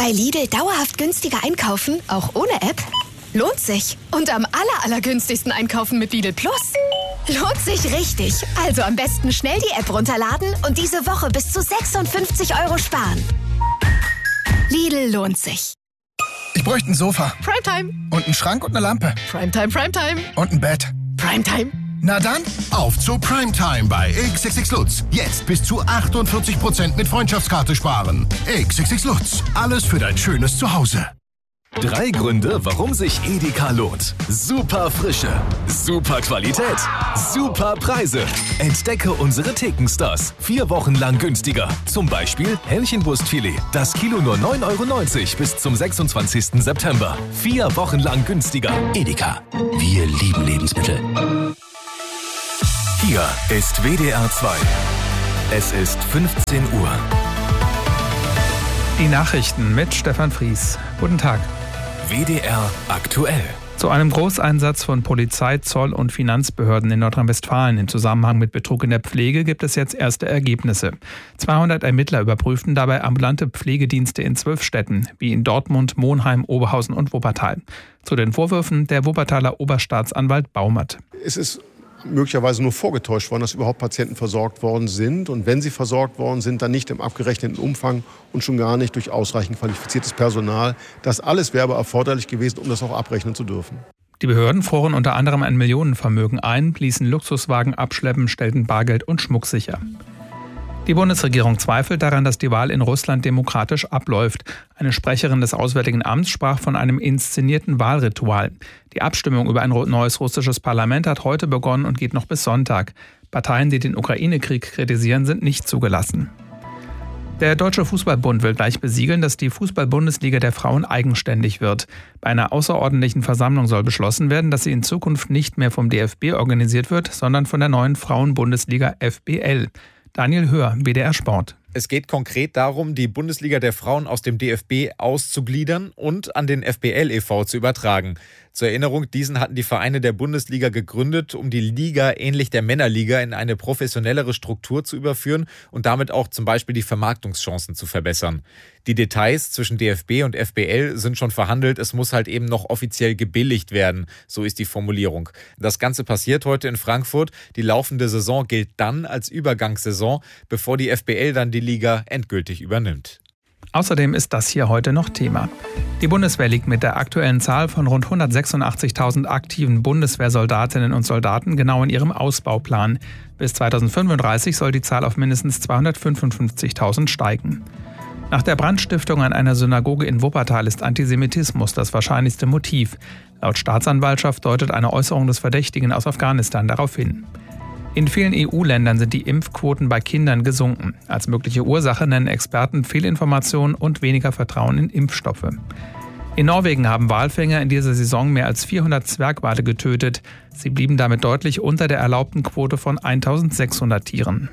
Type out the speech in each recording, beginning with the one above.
Bei Lidl dauerhaft günstiger einkaufen, auch ohne App? Lohnt sich. Und am allergünstigsten einkaufen mit Lidl Plus? Lohnt sich richtig. Also am besten schnell die App runterladen und diese Woche bis zu 56 € sparen. Lidl lohnt sich. Ich bräuchte ein Sofa. Primetime. Und einen Schrank und eine Lampe. Primetime, Primetime. Und ein Bett. Primetime. Na dann, auf zu Primetime bei XXX Lutz. Jetzt bis zu 48% mit Freundschaftskarte sparen. XXX Lutz. Alles für dein schönes Zuhause. 3 Gründe, warum sich Edeka lohnt. Super Frische, super Qualität, super Preise. Entdecke unsere Thekenstars. 4 Wochen lang günstiger. Zum Beispiel Hähnchenbrustfilet. Das Kilo nur 9,90 € bis zum 26. September. 4 Wochen lang günstiger. Edeka. Wir lieben Lebensmittel. Hier ist WDR 2. Es ist 15 Uhr. Die Nachrichten mit Stefan Fries. Guten Tag. WDR aktuell. Zu einem Großeinsatz von Polizei, Zoll und Finanzbehörden in Nordrhein-Westfalen im Zusammenhang mit Betrug in der Pflege gibt es jetzt erste Ergebnisse. 200 Ermittler überprüften dabei ambulante Pflegedienste in 12 Städten, wie in Dortmund, Monheim, Oberhausen und Wuppertal. Zu den Vorwürfen der Wuppertaler Oberstaatsanwalt Baumert. Es ist möglicherweise nur vorgetäuscht worden, dass überhaupt Patienten versorgt worden sind. Und wenn sie versorgt worden sind, dann nicht im abgerechneten Umfang und schon gar nicht durch ausreichend qualifiziertes Personal. Das alles wäre aber erforderlich gewesen, um das auch abrechnen zu dürfen. Die Behörden froren unter anderem ein Millionenvermögen ein, ließen Luxuswagen abschleppen, stellten Bargeld und Schmuck sicher. Die Bundesregierung zweifelt daran, dass die Wahl in Russland demokratisch abläuft. Eine Sprecherin des Auswärtigen Amts sprach von einem inszenierten Wahlritual. Die Abstimmung über ein neues russisches Parlament hat heute begonnen und geht noch bis Sonntag. Parteien, die den Ukraine-Krieg kritisieren, sind nicht zugelassen. Der Deutsche Fußballbund will gleich besiegeln, dass die Fußball-Bundesliga der Frauen eigenständig wird. Bei einer außerordentlichen Versammlung soll beschlossen werden, dass sie in Zukunft nicht mehr vom DFB organisiert wird, sondern von der neuen Frauen-Bundesliga FBL. Daniel Höhr, WDR Sport. Es geht konkret darum, die Bundesliga der Frauen aus dem DFB auszugliedern und an den FBL e.V. zu übertragen. Zur Erinnerung, diesen hatten die Vereine der Bundesliga gegründet, um die Liga ähnlich der Männerliga in eine professionellere Struktur zu überführen und damit auch zum Beispiel die Vermarktungschancen zu verbessern. Die Details zwischen DFB und FBL sind schon verhandelt, es muss halt eben noch offiziell gebilligt werden, so ist die Formulierung. Das Ganze passiert heute in Frankfurt. Die laufende Saison gilt dann als Übergangssaison, bevor die FBL dann die Liga endgültig übernimmt. Außerdem ist das hier heute noch Thema. Die Bundeswehr liegt mit der aktuellen Zahl von rund 186.000 aktiven Bundeswehrsoldatinnen und Soldaten genau in ihrem Ausbauplan. Bis 2035 soll die Zahl auf mindestens 255.000 steigen. Nach der Brandstiftung an einer Synagoge in Wuppertal ist Antisemitismus das wahrscheinlichste Motiv. Laut Staatsanwaltschaft deutet eine Äußerung des Verdächtigen aus Afghanistan darauf hin. In vielen EU-Ländern sind die Impfquoten bei Kindern gesunken. Als mögliche Ursache nennen Experten Fehlinformationen und weniger Vertrauen in Impfstoffe. In Norwegen haben Walfänger in dieser Saison mehr als 400 Zwergwale getötet. Sie blieben damit deutlich unter der erlaubten Quote von 1.600 Tieren.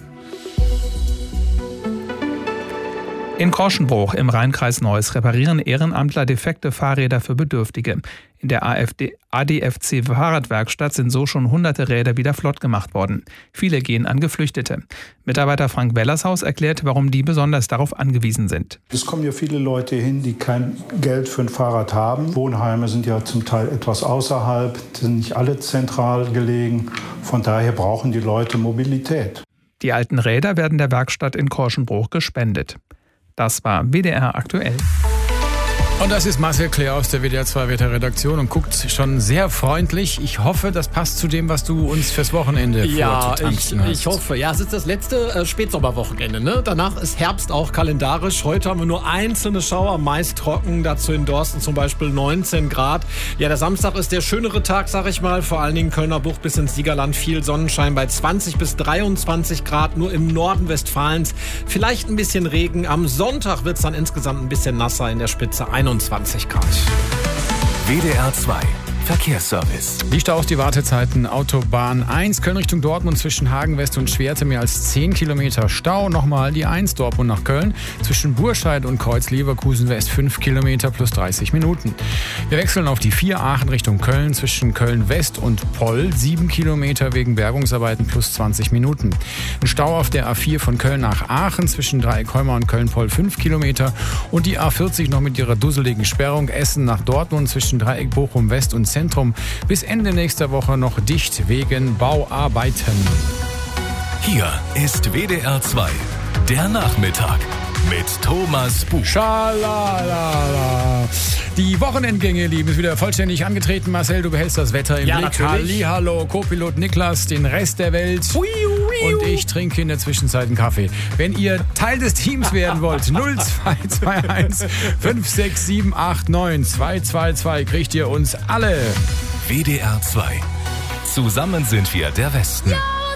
In Korschenbruch im Rheinkreis Neuss reparieren Ehrenamtler defekte Fahrräder für Bedürftige. In der ADFC Fahrradwerkstatt sind so schon hunderte Räder wieder flott gemacht worden. Viele gehen an Geflüchtete. Mitarbeiter Frank Wellershaus erklärt, warum die besonders darauf angewiesen sind. Es kommen ja viele Leute hin, die kein Geld für ein Fahrrad haben. Wohnheime sind ja zum Teil etwas außerhalb, sind nicht alle zentral gelegen. Von daher brauchen die Leute Mobilität. Die alten Räder werden der Werkstatt in Korschenbruch gespendet. Das war WDR aktuell. Und das ist Marcel Claire aus der WDR 2 Wetterredaktion und guckt schon sehr freundlich. Ich hoffe, das passt zu dem, was du uns fürs Wochenende vorzutanzen hast. Ich hoffe. Ja, es ist das letzte Spätsommerwochenende. Ne? Danach ist Herbst auch kalendarisch. Heute haben wir nur einzelne Schauer, meist trocken. Dazu in Dorsten zum Beispiel 19 Grad. Ja, der Samstag ist der schönere Tag, sag ich mal. Vor allen Dingen Kölner Bucht bis ins Siegerland. Viel Sonnenschein bei 20 bis 23 Grad. Nur im Norden Westfalens vielleicht ein bisschen Regen. Am Sonntag wird es dann insgesamt ein bisschen nasser in der Spitze. 21 Grad. WDR 2. Verkehrsservice. Die Staus, die Wartezeiten, Autobahn 1, Köln Richtung Dortmund zwischen Hagen West und Schwerte mehr als 10 Kilometer Stau. Nochmal die 1 Dortmund nach Köln zwischen Burscheid und Kreuz Leverkusen West 5 Kilometer plus 30 Minuten. Wir wechseln auf die 4 Aachen Richtung Köln zwischen Köln West und Poll 7 Kilometer wegen Bergungsarbeiten plus 20 Minuten. Ein Stau auf der A4 von Köln nach Aachen zwischen Dreieckholmer und Köln-Poll 5 Kilometer und die A40 noch mit ihrer dusseligen Sperrung Essen nach Dortmund zwischen Dreieck Bochum West und Zentrum bis Ende nächster Woche noch dicht wegen Bauarbeiten. Hier ist WDR 2, der Nachmittag mit Thomas Buch. Schalalala. Die Wochenendgänge, Lieben, ist wieder vollständig angetreten. Marcel, du behältst das Wetter im Blick. Hallihallo, Co-Pilot Niklas, den Rest der Welt. Und ich trinke in der Zwischenzeit einen Kaffee. Wenn ihr Teil des Teams werden wollt, 0221 56789 222 kriegt ihr uns alle. WDR 2. Zusammen sind wir der Westen. Ja!